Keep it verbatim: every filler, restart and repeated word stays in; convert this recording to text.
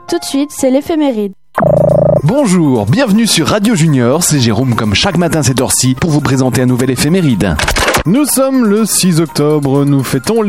Tout de suite, c'est l'éphéméride. Bonjour, bienvenue sur Radio Junior, c'est Jérôme comme chaque matin cette heure-ci pour vous présenter un nouvel éphéméride. Nous sommes le six octobre, nous fêtons